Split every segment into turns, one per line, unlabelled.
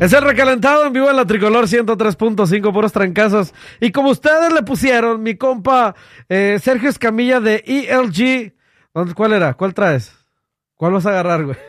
Es el recalentado en vivo en la Tricolor 103.5, puros trancazos. Y como ustedes le pusieron, mi compa Sergio Escamilla de ELG. ¿Cuál era? ¿Cuál traes? ¿Cuál vas a agarrar, güey?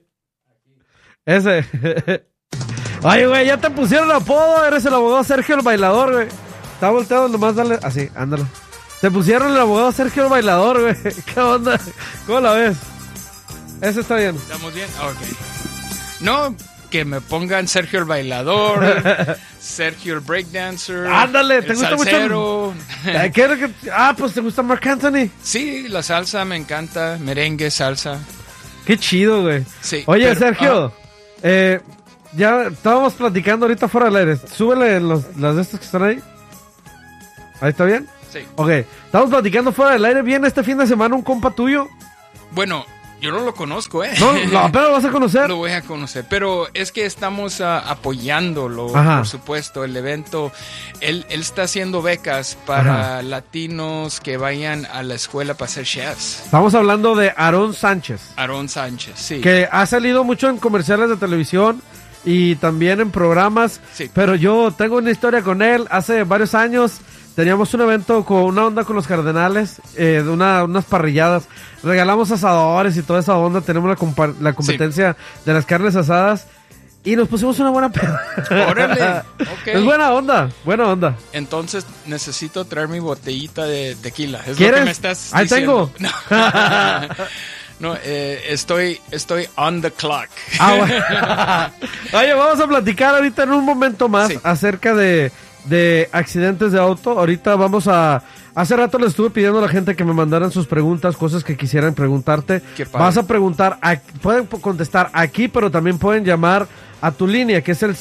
Ese. Oye, güey, ya te pusieron apodo. Eres el abogado Sergio el Bailador, güey. Está volteado, nomás dale. Así, ándale. Te pusieron el abogado Sergio el Bailador, güey. ¿Qué onda? ¿Cómo la ves? Ese está bien.
¿Estamos bien? Ok. No, que me pongan Sergio el Bailador, Sergio el Breakdancer.
Ándale, ¿te
el
gusta
salsero.
Mucho? Pues, ¿te gusta Marc Anthony?
Sí, la salsa me encanta. Merengue, salsa.
Qué chido, güey.
Sí.
Oye, pero, Sergio, ya estábamos platicando ahorita fuera del aire. Súbele las de estas que están ahí. ¿Ahí está bien?
Sí.
Ok, estamos platicando fuera del aire. Viene este fin de semana un compa tuyo.
Bueno, yo no lo conozco,
No, apenas lo vas a conocer.
Lo voy a conocer, pero es que estamos apoyándolo, por supuesto, el evento. Él está haciendo becas para latinos que vayan a la escuela para ser chefs.
Estamos hablando de Aarón Sánchez.
Aarón Sánchez, sí.
Que ha salido mucho en comerciales de televisión y también en programas.
Sí.
Pero yo tengo una historia con él. Hace varios años teníamos un evento con una onda con los Cardenales, unas parrilladas. Regalamos asadores y toda esa onda. Tenemos la competencia de las carnes asadas. Y nos pusimos una buena peda.
Órale, ok.
Es buena onda, buena onda.
Entonces necesito traer mi botellita de tequila. ¿Es
¿Quieres?
lo que me estás
Ahí
diciendo?
tengo.
No, estoy on the clock.
Bueno. Oye, vamos a platicar ahorita en un momento más acerca de accidentes de auto. Ahorita vamos a... Hace rato le estuve pidiendo a la gente que me mandaran sus preguntas, cosas que quisieran preguntarte. Vas a preguntar, pueden contestar aquí, pero también pueden llamar a tu línea, que es el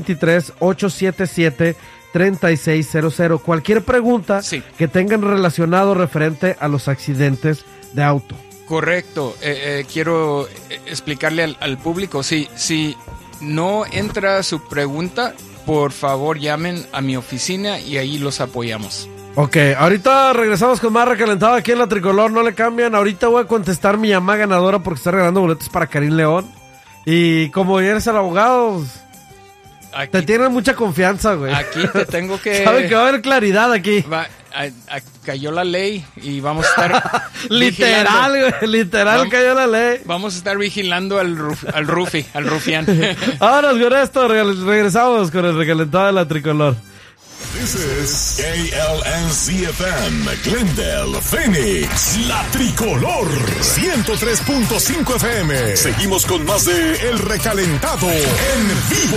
623-877-3600. Cualquier pregunta que tengan relacionado referente a los accidentes de auto.
Correcto. Quiero explicarle al público, si no entra su pregunta, por favor llamen a mi oficina y ahí los apoyamos.
Ok, ahorita regresamos con más recalentado aquí en la Tricolor, no le cambian. Ahorita voy a contestar mi llamada ganadora porque está regalando boletos para Karim León. Y como eres el abogado, te tienen mucha confianza, güey.
Aquí te tengo que...
Sabe que va a haber claridad aquí.
Cayó la ley y vamos a estar...
Literal, güey, literal cayó la ley.
Vamos a estar vigilando al rufián.
Ahora con esto regresamos con el recalentado de la Tricolor.
This is KLNZ-FM, Glendale, Phoenix, La Tricolor, 103.5 FM. Seguimos con más de El Recalentado en vivo.